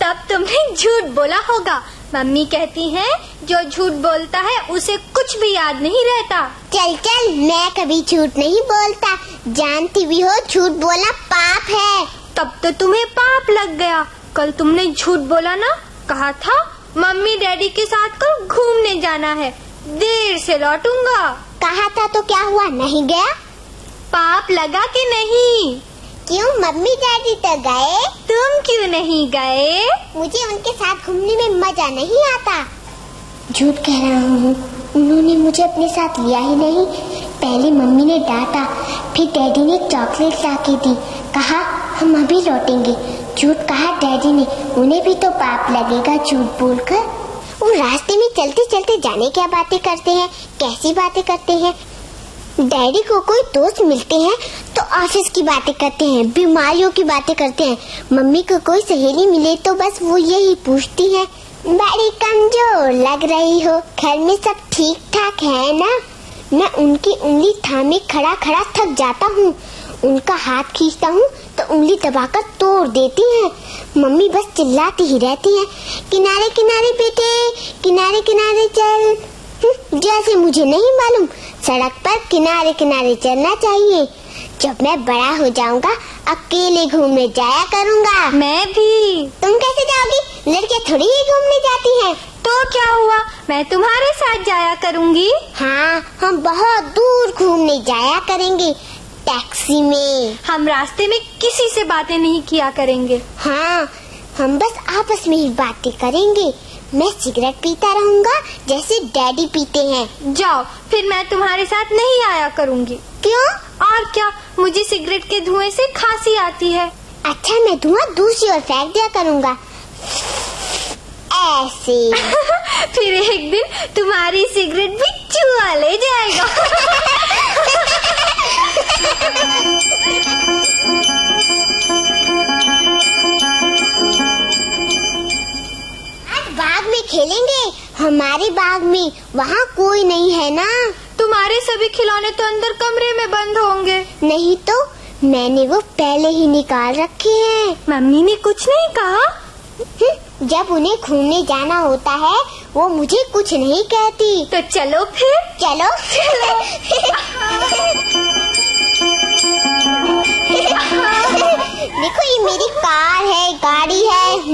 तब तुमने झूठ बोला होगा। मम्मी कहती हैं जो झूठ बोलता है उसे कुछ भी याद नहीं रहता। चल चल, मैं कभी झूठ नहीं बोलता, जानती भी हो झूठ बोलना पाप है। तब तो तुम्हें पाप लग गया। कल तुमने झूठ बोला ना, कहा था मम्मी डैडी के साथ कल घूमने जाना है, देर से लौटूंगा। कहा था तो क्या हुआ, नहीं गया? पाप लगा कि नहीं? क्यों, मम्मी डैडी तो गए, तुम क्यों नहीं गए? मुझे उनके साथ घूमने में मजा नहीं आता। झूठ कह रहा हूँ, उन्होंने मुझे अपने साथ लिया ही नहीं। पहले मम्मी ने डांटा, फिर डैडी ने चॉकलेट ला के दी, कहा हम अभी लौटेंगे। झूठ कहा डैडी ने, उन्हें भी तो पाप लगेगा झूठ बोलकर। वो रास्ते में चलते चलते जाने क्या बातें करते हैं, कैसी बातें करते हैं। डैडी को कोई दोस्त मिलते हैं तो ऑफिस की बातें करते हैं, बीमारियों की बातें करते हैं। मम्मी को कोई सहेली मिले तो बस वो यही पूछती है, बड़ी कमजोर लग रही हो, घर में सब ठीक ठाक है ना? मैं उनकी उंगली थामे खड़ा खड़ा थक जाता हूँ। उनका हाथ खींचता हूँ तो उंगली दबाकर तोड़ देती हैं। मम्मी बस चिल्लाती ही रहती हैं, किनारे किनारे बेटे, किनारे किनारे चल। जैसे मुझे नहीं मालूम सड़क पर किनारे किनारे चलना चाहिए। जब मैं बड़ा हो जाऊंगा अकेले घूमने जाया करूंगा। मैं भी। तुम कैसे जाओगी? लड़कियां थोड़ी ही घूमने जाती हैं। तो क्या हुआ, मैं तुम्हारे साथ जाया करूंगी। हाँ, हम बहुत दूर घूमने जाया करेंगे, टैक्सी में। हम रास्ते में किसी से बातें नहीं किया करेंगे। हाँ, हम बस आपस में ही बातें करेंगे। मैं सिगरेट पीता रहूंगा जैसे डैडी पीते हैं। जाओ, फिर मैं तुम्हारे साथ नहीं आया करूंगी। क्यों? और क्या, मुझे सिगरेट के धुएं से खांसी आती है। अच्छा, मैं धुआं दूसरी ओर फेंक दिया करूंगा, ऐसे। फिर एक दिन तुम्हारी सिगरेट भी चूहा ले जाएगा। आज बाग में खेलेंगे, हमारे बाग में, वहाँ कोई नहीं है ना? तुम्हारे सभी खिलौने तो अंदर कमरे में बंद होंगे। नहीं तो, मैंने वो पहले ही निकाल रखे हैं। मम्मी ने कुछ नहीं कहा? जब उन्हें घूमने जाना होता है वो मुझे कुछ नहीं कहती। तो चलो फिर। चलो। देखो, ये मेरी कार है, गाड़ी है।